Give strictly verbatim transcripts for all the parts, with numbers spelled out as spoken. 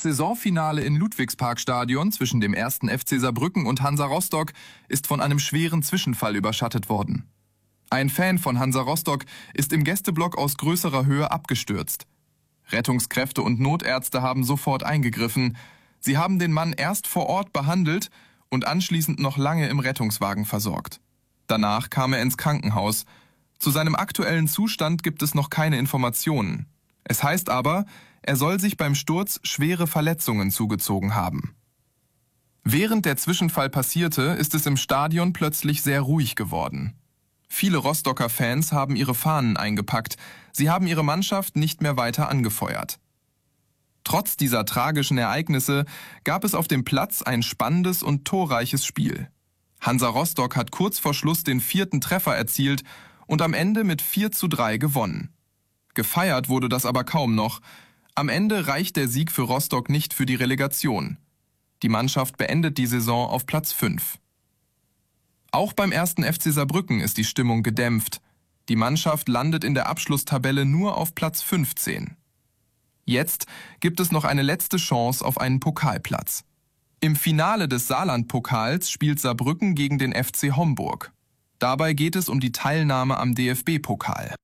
Saisonfinale in Ludwigsparkstadion zwischen dem ersten F C Saarbrücken und Hansa Rostock ist von einem schweren Zwischenfall überschattet worden. Ein Fan von Hansa Rostock ist im Gästeblock aus größerer Höhe abgestürzt. Rettungskräfte und Notärzte haben sofort eingegriffen. Sie haben den Mann erst vor Ort behandelt und anschließend noch lange im Rettungswagen versorgt. Danach kam er ins Krankenhaus. Zu seinem aktuellen Zustand gibt es noch keine Informationen. Es heißt aber, er soll sich beim Sturz schwere Verletzungen zugezogen haben. Während der Zwischenfall passierte, ist es im Stadion plötzlich sehr ruhig geworden. Viele Rostocker Fans haben ihre Fahnen eingepackt. Sie haben ihre Mannschaft nicht mehr weiter angefeuert. Trotz dieser tragischen Ereignisse gab es auf dem Platz ein spannendes und torreiches Spiel. Hansa Rostock hat kurz vor Schluss den vierten Treffer erzielt und am Ende mit vier zu drei gewonnen. Gefeiert wurde das aber kaum noch. Am Ende reicht der Sieg für Rostock nicht für die Relegation. Die Mannschaft beendet die Saison auf Platz fünf. Auch beim ersten F C Saarbrücken ist die Stimmung gedämpft. Die Mannschaft landet in der Abschlusstabelle nur auf Platz fünfzehn. Jetzt gibt es noch eine letzte Chance auf einen Pokalplatz. Im Finale des Saarland-Pokals spielt Saarbrücken gegen den F C Homburg. Dabei geht es um die Teilnahme am D F B-Pokal.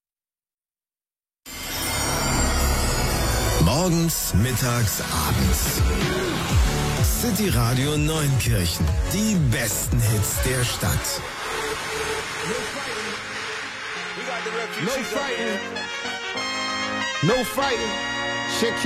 Morgens, mittags, abends. City Radio Neunkirchen. Die besten Hits der Stadt. No fighting. No fighting.